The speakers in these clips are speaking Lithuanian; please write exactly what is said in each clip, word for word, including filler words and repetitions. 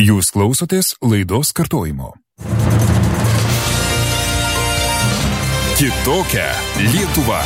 Jūs klausotės laidos kartojimo. Kitokia Lietuva.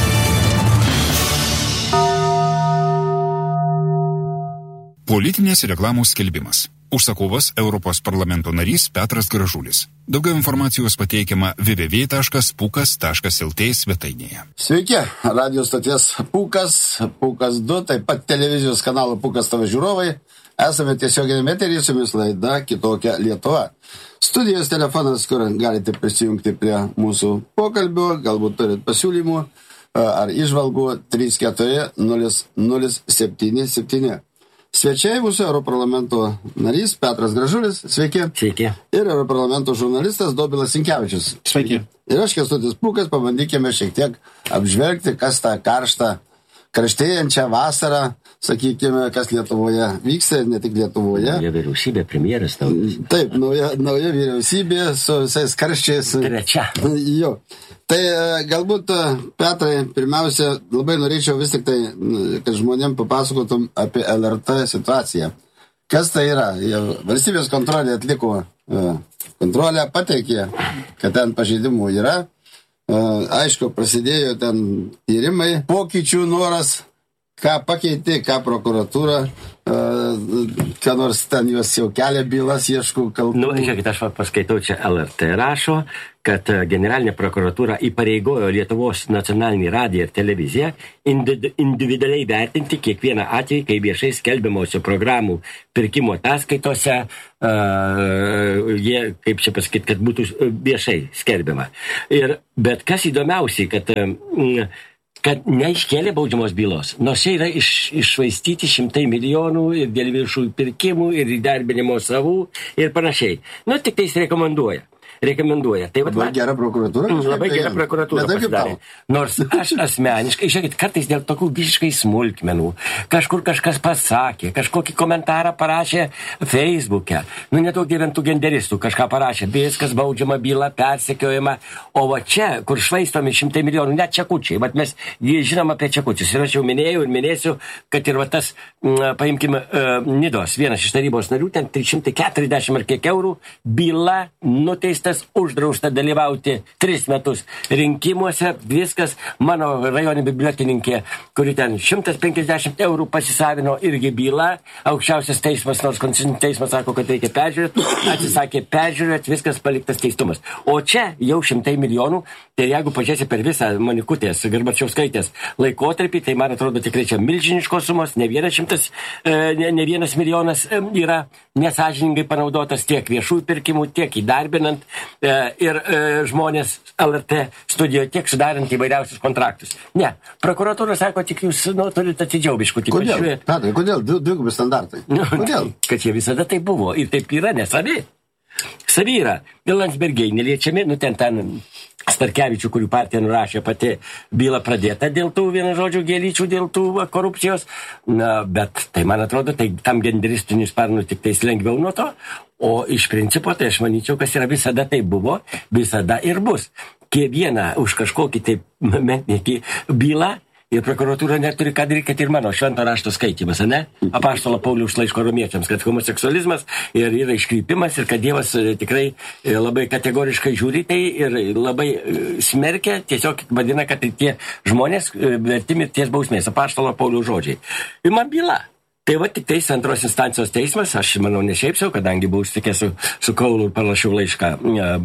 Politinės reklamos skelbimas. Užsakovas Europos parlamento narys Petras Gražulis. Daugiau informacijos pateikiama w w w taškas pukas taškas l t svetainėje. Sveiki, radijos stoties Pukas, Pukas du, taip pat televizijos kanalo Pukas T V žiūrovai. Esame tiesioginiame eteryje su jumis laida Kitokia Lietuva. Studijos telefonas, kur galite prisijungti prie mūsų pokalbio, galbūt turit pasiūlymų ar įžvalgų trys keturi nulis nulis septyni septyni. Svečiai mūsų Europarlamento narys Petras Gražulis, sveiki. Sveiki. Ir Europarlamento žurnalistas Dobilas Sinkevičius. Sveiki. Ir aš, Kęstutis Pukas, pabandykime šiek tiek apžvelgti, kas tą karštą, karštėjančią vasarą, sakykime, kas Lietuvoje vyksta, ne tik Lietuvoje. Nauja vyriausybė, premjeras naujas. Taip, nauja, nauja vyriausybė su visais karščiais. Trečia. Jo. Tai galbūt, Petrai, pirmiausia, labai norėčiau vis tik tai, kad žmonėm papasakotum apie L R T situaciją. Kas tai yra? Valstybės kontrolė atliko kontrolę, pateikė, kad ten pažeidimų yra. Aišku, prasidėjo ten tyrimai, pokyčių noras, ką pakeitė, ką prokuratūra, ką nors ten juos jau kelia bylas, ieškų kalbų. Nu, žiūrėkit, aš paskaitau čia L R T rašo, kad generalinė prokuratūra įpareigojo Lietuvos nacionalinį radiją ir televiziją individualiai vertinti kiekvieną atvejį, kai viešai skelbiamose programų pirkimo ataskaitose, uh, jie, kaip čia pasakyti, kad būtų viešai skelbiama. Ir, bet kas įdomiausiai, kad uh, kad neiškėlė baudžiamos bylos. Nors čia yra iš, iššvaistyti šimtai milijonų ir dėl viešųjų pirkimų ir įdarbinimo savų ir panašiai. Nu, tik tai jis rekomenduoja. Rekomenduoja. Tai, labai gera prokuratūra. Labai gera prokuratūra pasidarė. Nors aš asmeniškai, žiūrėkit, kartais dėl tokių visiškai smulkmenų, kažkur kažkas pasakė, kažkokį komentarą parašė Facebook'e, nu nedaug gyventų genderistų kažką parašė, viskas baudžiama byla, persekiojama, o va čia, kur švaistomi šimtai milijonų, net čekučiai, vat mes žinom apie čekučius ir aš jau minėjau ir minėsiu, kad ir va tas, paimkime, uh, Nidos, vienas iš tarybos narių, ten trys šimtai keturiasdešimt ar kiek eurų, byla nuteista, uždrausta dalyvauti tris metus rinkimuose, viskas, mano rajonė bibliotekininkė, kuri ten šimtas penkiasdešimt eurų pasisavino irgi bylą, aukščiausias teismas, nors konstitucinis teismas sako, kad reikia peržiūrėti, atsisakė peržiūrėti, viskas paliktas teistumas. O čia jau šimtai milijonų, tai jeigu pažiūrėsi per visą Monikutės, Garbačiauskaitės laikotarpį, tai man atrodo tikrai čia milžiniškos sumos, ne vienas šimtas, ne, ne vienas milijonas yra nesąžiningai panaudotas tiek viešųjų pirkimų, tiek įdarbinant ir e, žmonės L R T studijoje tiek sudarant įvairiausius kontraktus. Ne, prokuratūra sako, tik jūs nu, turite atidžiau biškutį. Kodėl? Petrai, kodėl? Dvigubi standartai. Kodėl? Kad jie visada taip buvo ir taip yra, nesavi. Savi yra. Ir Landsbergiai neliečiami, nu ten ten Starkevičių, kurių partija nurašė pati bylą pradėta dėl tų, vienu žodžiu, gėlyčių, dėl tų korupcijos. Na, bet tai, man atrodo, tai tam genderistinių sparnų tik tais lengviau nuo to. O iš principo, tai aš manyčiau, kas yra visada tai buvo, visada ir bus. Kiekvieną už kažkokį taip menkį bylą ir prokuratūra neturi ką daryti, kad ir mano švento rašto skaitymas, ne? Apaštalo Pauliaus laiško romiečiams, kad homoseksualizmas ir yra iškrypimas ir kad Dievas tikrai labai kategoriškai žiūri tai ir labai smerkia, tiesiog vadina, kad tai tie žmonės verti mirties bausmės, apaštalo Pauliaus žodžiai. Ir man byla. Tai va tik tais antros instancijos teismas, aš manau ne šiaip sau, kadangi buvau sutikęs su, su Kaulu ir parašiau laišką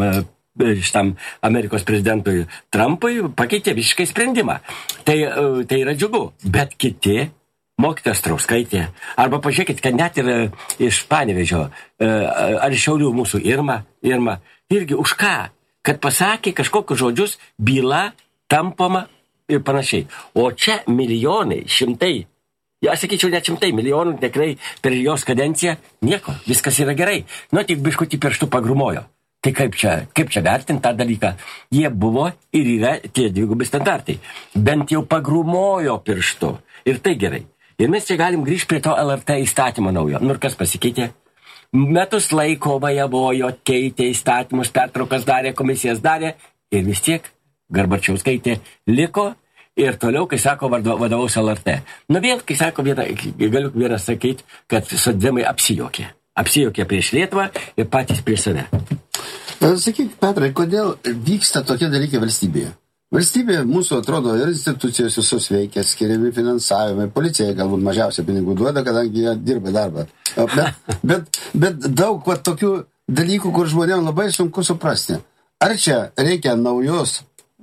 šitam Amerikos prezidentui Trumpui, pakeitė visiškai sprendimą. Tai, tai yra džiugu, bet kiti, mokytojas Trauskaitė, arba pažiūrėkit, kad net ir iš Panevėžio, ar iš Šiaulių mūsų Irma, Irma, irgi už ką? Kad pasakė kažkokius žodžius, byla tampama ir panašiai. O čia milijonai, šimtai, ja, aš sakyčiau, net šimtai milijonų, tikrai per jos kadenciją, nieko, viskas yra gerai. Nu, tik biškutį pirštų pagrumojo. Tai kaip čia, kaip čia vertinti tą dalyką? Jie buvo ir yra tie dvigubi standartai. Bent jau pagrumojo pirštu. Ir tai gerai. Ir mes čia galim grįžti prie to L R T įstatymo naujo. Nu ir kas pasikeitė? Metus laiko vajavojo, keitė įstatymus, pertraukas darė, komisijas darė. Ir vis tiek Garbačiauskaitė liko ir toliau, kai sako, vadovaus L R T. Nu vėl, kai sako, vieną, galiu vieną sakyti, kad socdemai apsijokė. apsijuokė prieš Lietuvą ir patys prieš save. Sakyk, Petrai, kodėl vyksta tokie dalykai valstybėje? Valstybė mūsų atrodo ir institucijos visos veikia, skiriami finansavimai, policija galbūt mažiausia pinigų duoda, kadangi jie dirba darbą. Bet, bet, bet daug va, tokių dalykų, kur žmonėms labai sunku suprasti. Ar čia reikia naujos,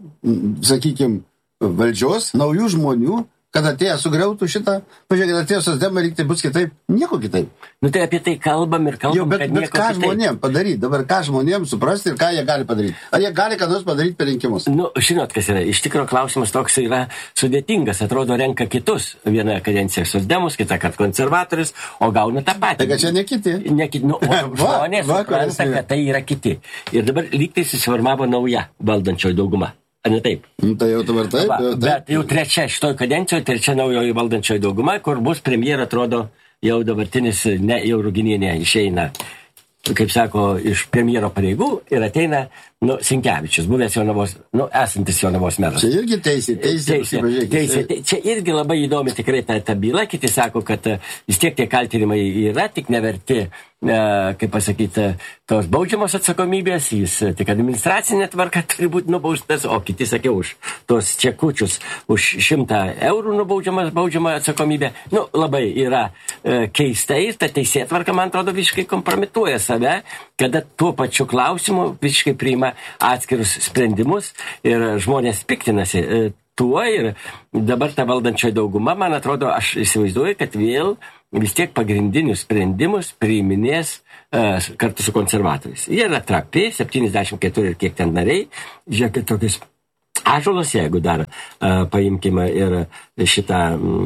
sakykime, valdžios, naujų žmonių, kad atėję sugriautų šitą, pažiūrėkit, atėjo socdemai, lyg tai bus kitaip, nieko kitaip. Nu tai apie tai kalbam ir kalbam, jau, bet, kad bet nieko ką kitaip. Žmonėm padaryti, dabar ką žmonėm suprasti ir ką jie gali padaryti. Ar jie gali ką nors padaryti per rinkimus? Nu, žinot, kas yra. Iš tikrųjų klausimas toks yra sudėtingas. Atrodo, renka kitus. Vieną kadenciją socdemus, kitą kartą konservatorius, o gauna tą patį. Tai kad čia ne kiti. Ne kiti. Nu, žmonės supranta, kad tai yra kiti. Ir dabar lyg tai susiformavo nauja valdančioji dauguma. Ar ne taip? Nu, tai jau dabar taip, Va, jau taip. Bet jau trečia šitoj kadencijoje, trečia naujoji valdančioji dauguma, kur bus premjera, atrodo, jau dabartinis, ne, jau Ruginienė išeina, kaip sako, iš premjero pareigų ir ateina, nu, Sinkevičius, buvęs Jonavos, nu, esantis Jonavos meras. Čia irgi teisė, teisė, teisė, teisė, teisė. Čia irgi labai įdomi tikrai ta, ta byla, kiti sako, kad vis tiek tie kaltinimai yra, tik neverti, e, kaip pasakyti, tos baudžiamos atsakomybės, jis tik administracinė tvarka turi būti nubaustas, o kiti sakė už tos čekučius, už šimtą eurų nubaudžiamas baudžiama atsakomybė. Nu, labai yra e, keistai ir ta teisėtvarka, man atrodo, visiškai kompromituoja save, kada tuo pačiu klausimu visiškai priima atskirus sprendimus ir žmonės piktinasi tuo ir dabar ta valdančioji dauguma, man atrodo, aš įsivaizduoju, kad vėl vis tiek pagrindinius sprendimus priiminės uh, kartu su konservatoriais. Jie yra trapi, septyniasdešimt keturi ir kiek ten nariai, žiūrėkit tokius ąžuolus, jeigu dar uh, paimkime ir šitą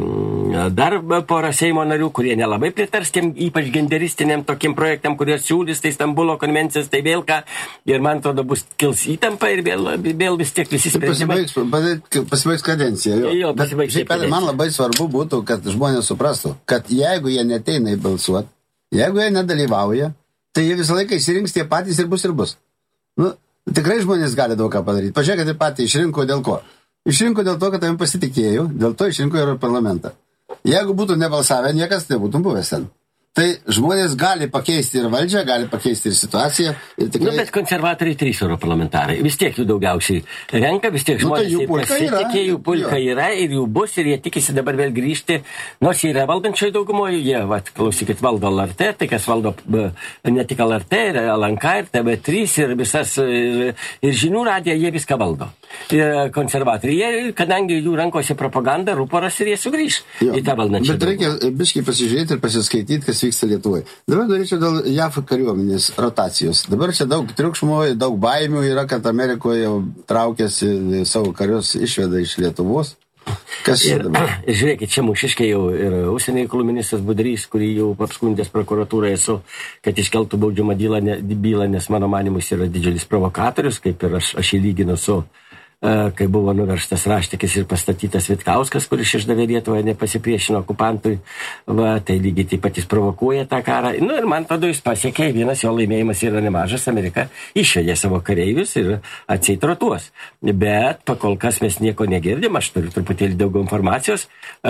mm, dar porą Seimo narių, kurie nelabai pritars tiem ypač genderistiniam tokiem projektam, kurie siūlys, tai Stambulo konvencijas, tai vėl ką, ir man atrodo bus kils įtampa ir vėl, vėl vis tiek visi sprendimai. Pasibaigs, pasibaigs kadencija. Jo. Jo, pasibaigs Bet, šiaip, man labai svarbu būtų, kad žmonės suprastų, kad jeigu jie neteina į balsuot, jeigu jie nedalyvauja, tai jie visą laiką išsirinks tie patys ir bus ir bus. Nu, tikrai žmonės gali daug ką padaryti. Pažiūrėkite patį, išrinko dėl ko? Išrinko dėl to, kad tavim pasitikėjau, dėl to išrinko ir parlamentą. Jeigu būtų nebalsavę, niekas nebūtų buvęs ten. Tai žmonės gali pakeisti ir valdžią, gali pakeisti ir situaciją. Ir tikrai... Nu, bet konservatoriai trys europarlamentarai. Vis tiek jų daugiausiai renka, vis tiek žmonės nu, tai pasitikė, jų pulka yra ir jų bus ir jie tikisi dabar vėl grįžti. Nors jie yra valdančioji daugumoje, jie, vat, klausykit, valdo L R T, tai kas valdo ne tik L R T, ir L N K, ir T V trys, ir visas, ir, ir žinių radiją, jie viską valdo. Ir konservatoriai, jie, kadangi jų rankose propaganda, ruporas ir jie sugrįž jo, į tą valdančią. Bet reikia biškai pasižiūrėti ir pasiskaityti, kas vyksta Lietuvoje. Dabar norėčiau dėl J A F kariuomenės rotacijos. Dabar čia daug triukšmo, daug baimių yra, kad Amerikoje jau traukėsi savo karius išveda iš Lietuvos. Kas čia dabar? Ir žiūrėkit, čia mūšiškai jau ir užsienio reikalų ministras Budrys, kurį jau apskundęs prokuratūrai esu, kad iškeltų baudžiamą bylą, nes mano manimus yra didžiulis provokatorius, kaip ir aš, aš jį lyginu su kai buvo nuverstas Raštikis ir pastatytas Vitkauskas, kuris išdavė Lietuvoje, nepasipriešino okupantui, va, tai lygiai taip pat jis provokuoja tą karą. Nu ir man tada jis pasiekė, vienas jo laimėjimas yra nemažas, Amerika išvedė savo kareivius ir atseit rotuos. Bet pakol kas mes nieko negirdim, aš turiu truputėlį daugiau informacijos,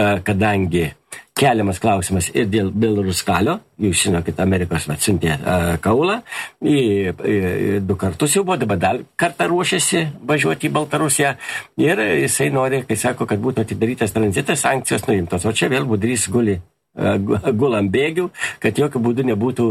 kadangi keliamas klausimas ir dėl Beloruskalio, jūs žinokit, Amerikos atsiuntė uh, kaulą, į, į, du kartus jau buvo, dabar dar kartą ruošiasi važiuoti į Baltarusiją ir jisai nori, kai sako, kad būtų atidarytas tranzitas, sankcijos nuimtos, o čia vėl Budrys guli gulam bėgių, kad jokių būdų nebūtų,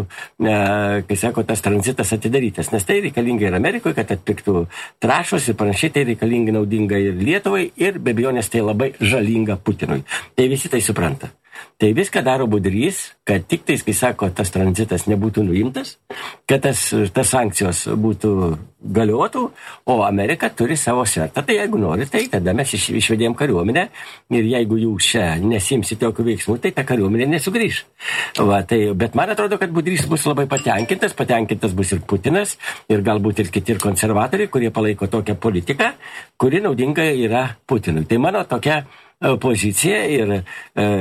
kai sako, tas tranzitas atidarytas. Nes tai reikalinga ir Amerikoje, kad atpiktų trašos ir panašiai, tai reikalinga naudinga ir Lietuvai ir be abejonės tai labai žalinga Putinui. Tai visi tai supranta. Tai viską daro Budrys, kad tik tais, kai sako, tas tranzitas nebūtų nuimtas, kad tas, tas sankcijos būtų galiotų, o Amerika turi savo svertą. Tai jeigu nori, tai tada mes iš, išvedėm kariuomenę ir jeigu jūs čia nesimsite jokių veiksmų, tai ta kariuomenė nesugrįž. Va, tai, bet man atrodo, kad Budrys bus labai patenkintas, patenkintas bus ir Putinas, ir galbūt ir kiti ir konservatoriai, kurie palaiko tokią politiką, kuri naudinga yra Putinui. Tai mano tokia pozicija ir e,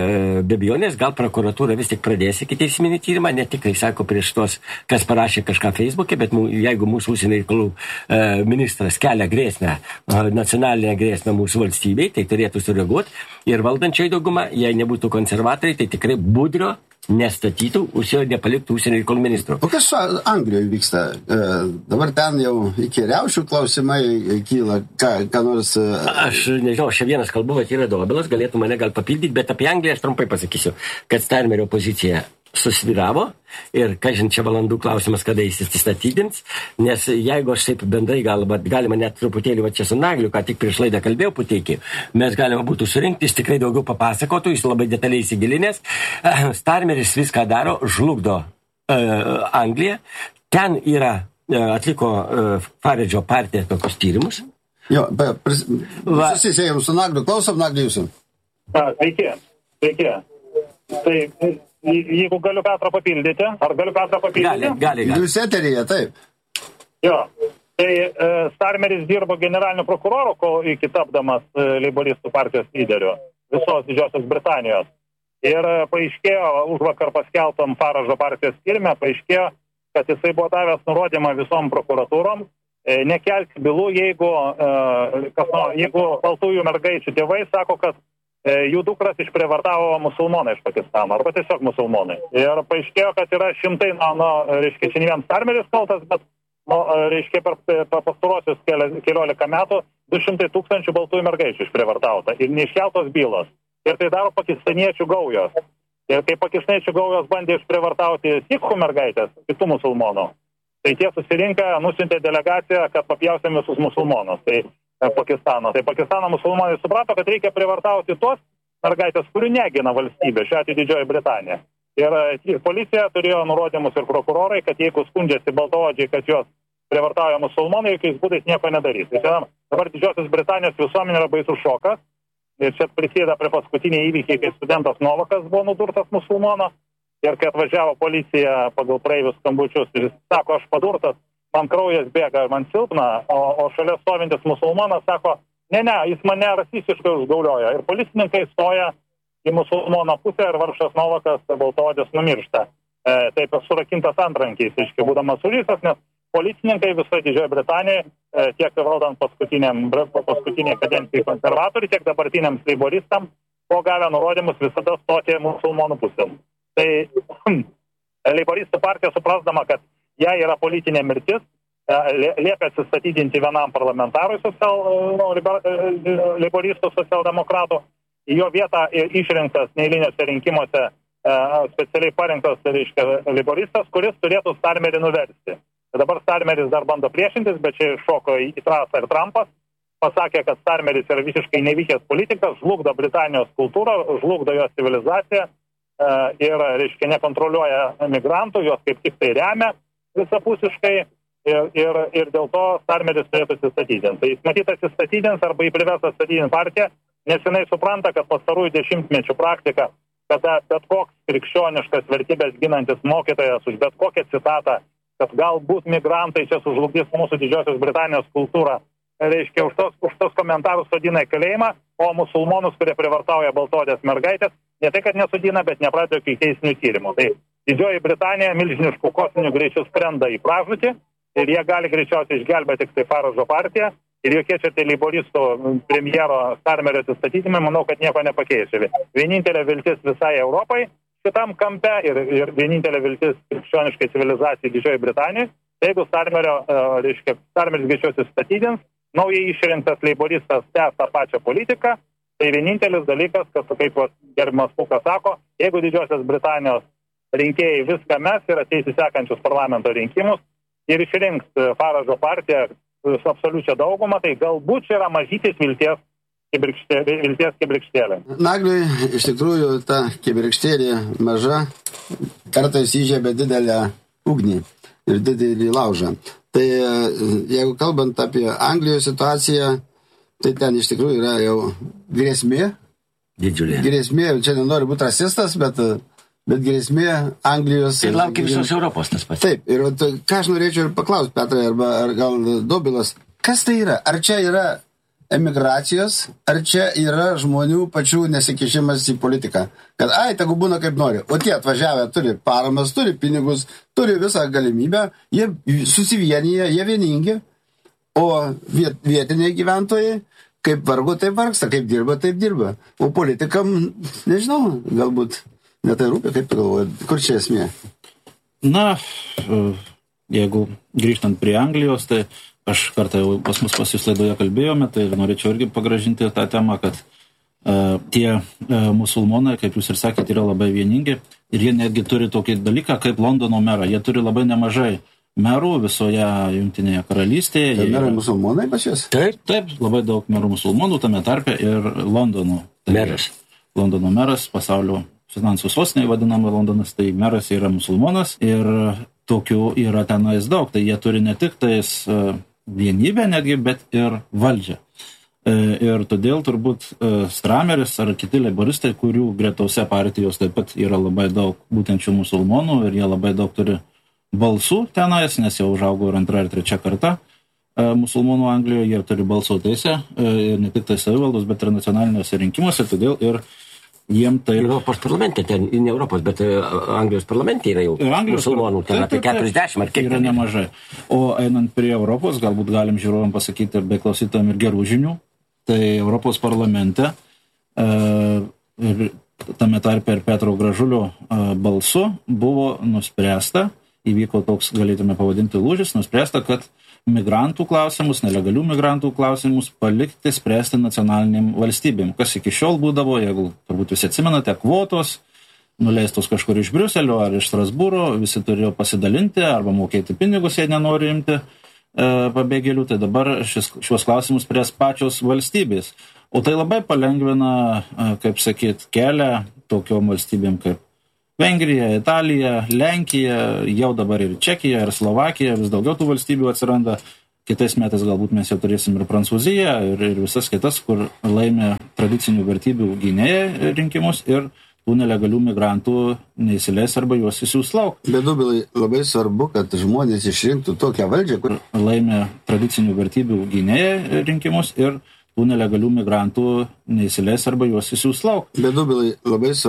be abejonės gal prokuratūra vis tik pradės ikiteisminį tyrimą, ne tik, kai sako, prieš tos, kas parašė kažką Facebook'e, bet mū, jeigu mūsų užsienio reikalų e, ministras kelia grėsmę, e, nacionalinę grėsmę mūsų valstybei, tai turėtų sureaguoti ir valdančioji dauguma, jei nebūtų konservatoriai, tai tikrai Budrio nestatytų, užsienio nepaliktų užsienio reikalų ministrų. O kas su Anglijoje vyksta? Dabar ten jau iki riaušių klausimai kyla, ką, ką nors... Aš nežinau, aš vienas kalbu, bet yra Dobilas, galėtų mane gal papildyti, bet apie Angliją aš trumpai pasakysiu, kad Starmerio pozicija susviravo ir, kažin, čia valandų klausimas, kada jis įsistatydins, nes jeigu aš taip bendrai gal, galima net truputėlį va čia su Nagliu, ką tik prieš laidą kalbėjau puteikį, mes galime būtų surinkti, jis tikrai daugiau papasakotų, jis labai detaliai įsigilinęs. Starmeris viską daro, žlugdo uh, Angliją, ten yra, uh, atliko uh, Faradžo partija tokius tyrimus. Jo, pris... susisėjom su Nagliu, klausom Nagliu jūsų. Sveiki, sveiki. Tai jeigu galiu Petrą papildyti, ar galiu Petrą papildyti? Gali, gali, gali. Jūs eteryje, taip. Jo, tai e, Starmeris dirbo generaliniu prokuroru, kol iki tapdamas e, leiboristų partijos lyderiu visos Didžiosios Britanijos. Ir e, paaiškėjo, už vakar paskelbtam Faradžo partijos tyrime, paaiškėjo, kad jisai buvo davęs nurodymą visom prokuratūrom, e, nekelti bylų, jeigu, e, kas, no, jeigu baltųjų mergaičių tėvai sako, kad jų dukras išprievartavo musulmonai iš Pakistano, arba tiesiog musulmonai. Ir paaiškėjo, kad yra šimtai, na, na reiškia, čia ne vien Starmeris kaltas, bet, nu, reiškia, per, per pastarosius keliolika metų du šimtai tūkstančių baltųjų mergaičių išprievartauta ir neiškeltos bylos. Ir tai daro pakistaniečių gaujos. Ir kai pakistaniečių gaujos bandė išprievartauti sikhų mergaitės, kitų musulmonų, tai tie susirinkę, nusintė delegaciją, kad papjausim visus musulmonus. Tai Pakistano. Tai Pakistano musulmonai suprato, kad reikia privartauti tuos mergaitės, kurių negina valstybė, šiuo atveju Didžioji Britanija. Ir policija turėjo nurodymus ir prokurorai, kad jeigu skundžiasi baltaodžiai, kad juos privartauja musulmonai, jokiais būdais nieko nedarys. Tai dabar Didžiosios Britanijos visuomenė yra baisus šokas. Ir čia prisideda prie paskutiniai įvykiai, kai studentas Novakas buvo nudurtas musulmono. Ir kai atvažiavo policija pagal praeivius skambučius ir jis sako, aš padurtas, man kraujas bėga, man silpna, o, o šalia stovintis musulmonas sako, ne, ne, jis mane rasistiškai užgaulioja. Ir policininkai stoja į musulmono pusę ir vargšas Novakas baltaodis numiršta. E, taip surakintas antrankiais, iški, būdamas sužeistas, nes policininkai visoje Didžioje Britanijoje, e, tiek valdant paskutinė kadencijai konservatoriai, tiek dabartiniams leiboristams, buvo gavę nurodymus visada stoti musulmonų pusėm. Tai leiboristų partija suprasdama, kad jai yra politinė mirtis, liepia atsistatydinti vienam parlamentarui social, nu, leiboristų socialdemokratų, į jo vietą išrinktas neeiliniuose rinkimuose specialiai parinktas, reiškia, leiboristas, kuris turėtų Starmerį nuversti. Dabar Starmeris dar bando priešintis, bet čia šoko į trasą ir Trumpas, pasakė, kad Starmeris yra visiškai nevykęs politikas, žlugdo Britanijos kultūrą, žlugdo jos civilizaciją ir, reiškia, nekontroliuoja migrantų, jos kaip tik tai remia visapusiškai ir, ir, ir dėl to Starmeris turėtų atsistatydinti. Tai jis matyt atsistatydins arba į priversą atstatydinti partiją, nes jinai supranta, kad pastarųjų dešimtmečių praktika, kada bet koks krikščioniškas vertybės ginantis mokytojas už bet kokią citatą, kad galbūt migrantai čia sužlugdys mūsų Didžiosios Britanijos kultūrą, reiškia, už tos, už tos komentarus sodina į kalėjimą, o musulmonus, kurie privartauja baltodės mergaitės, ne tai, kad nesudina, bet nepradėjo iki teisinių tyrimų. Tai Didžioji Britanija milžiniškų kosminių greičių skrenda į pražūtį ir jie gali greičiausiai išgelbėti tik tai Faradžo partiją ir jokie čia tai leiboristų premjero Starmerio atsistatydimai, manau, kad nieko nepakeis. Vienintelė viltis visai Europai šitam kampe ir, ir vienintelė viltis krikščioniškai civilizacijai Didžioji Britanija, jeigu Starmerio, reiškia, Starmeris greičiau atsistatydins, naujai išrinktas leiboristas tęs tą pačią politiką, tai vienintelis dalykas, kad, kaip gerbiamas Pukas sako, jeigu Didžiosios Britanijos rinkėjai viską mes ir ateis į sekančius parlamento rinkimus ir išrinks Faradžo partiją su absoliučia dauguma, tai galbūt čia yra mažytis vilties kibirkštėlė. Vilties kibirkštėlė. Nagliui, iš tikrųjų, ta kibirkštėlė maža kartais įžiebė didelę ugnį ir didelį laužą. Tai jeigu kalbant apie Anglijos situaciją, tai ten iš tikrųjų yra jau grėsmė. Didžiulė. Grėsmė, čia nenoriu būti rasistas, bet, bet grėsmė Anglijos... Ir laukia visos Europos tas pats. Taip, ir ką aš norėčiau ir paklausti, Petrai, arba ar gal Dobilas, kas tai yra? Ar čia yra emigracijos, ar čia yra žmonių pačių nesikišimas į politiką? Kad, ai, tegu būna kaip nori. O tie atvažiavę turi paramas, turi pinigus, turi visą galimybę, jie susivienyje, jie vieningi, o viet, vietiniai gyventojai kaip vargo, taip vargsta, kaip dirba, taip dirba. O politikam, nežinau, galbūt netai rūpi, kaip galvoju, kur čia esmė? Na, jeigu grįžtant prie Anglijos, tai aš kartą jau pas mus pas jūs laidoje kalbėjome, tai norėčiau irgi pagražinti tą temą, kad uh, tie uh, musulmonai, kaip jūs ir sakėte, yra labai vieningi ir jie netgi turi tokį dalyką kaip Londono merą. Jie turi labai nemažai merų visoje Jungtinėje karalystėje. Tai merai musulmonai pačias? Taip, taip, labai daug merų musulmonų, tame tarpe ir Londono. Tai meras. Londono meras, pasaulio finansų sostinė vadinama Londonas, tai meras yra musulmonas ir tokių yra tenais daug. Tai jie turi ne tik tais uh, vienybę netgi, bet ir valdžią. E, ir todėl turbūt e, Strameris ar kiti leiboristai, kurių gretose partijos taip pat yra labai daug būtent šių musulmonų ir jie labai daug turi balsų tenais, nes jau užaugo ir antra ir trečia karta e, musulmonų Anglijoje, jie turi balsų teisę e, ir ne tik tai savivaldos, bet ir nacionaliniuose rinkimuose, todėl ir jiem tai... Europos parlamente, ten, ne Europos, bet Anglijos parlamente yra jau Anglijos musulmonų, ten apie keturiasdešimt ar kiek. Yra nemažai. O einant prie Europos, galbūt galim žiūrovam pasakyti, bei klausytojam ir gerų žinių, tai Europos parlamente e, ir tame tarpe ir Petro Gražulio e, balsu buvo nuspręsta, įvyko toks, galėtume pavadinti lūžis, nuspręsta, kad migrantų klausimus, nelegalių migrantų klausimus palikti spręsti nacionaliniam valstybėm. Kas iki šiol būdavo, jeigu turbūt visi atsimenate, kvotos, nuleistos kažkur iš Briuselio ar iš Strasbūro, visi turėjo pasidalinti arba mokėti pinigus, jei nenori imti e, pabėgėlių, tai dabar šis, šios klausimus spręs pačios valstybės. O tai labai palengvina, e, kaip sakyt, kelią tokiom valstybėm kaip Vengrija, Italija, Lenkija, jau dabar ir Čekija, ir Slovakija, vis daugiau tų valstybių atsiranda. Kitais metais galbūt mes jau turėsim ir Prancūziją, ir, ir visas kitas, kur laimė tradicinių vertybių gynėjai rinkimus ir tų nelegalių migrantų neįsileis arba juos įsiūs lauk. Bet Dubilai, labai svarbu, kad žmonės išrinktų tokią valdžią, kur laimė tradicinių vertybių gynėjai rinkimus ir tų nelegalių migrantų neįsileis arba juos įsiūs lauk. Bet Dubilai, labai svarbu.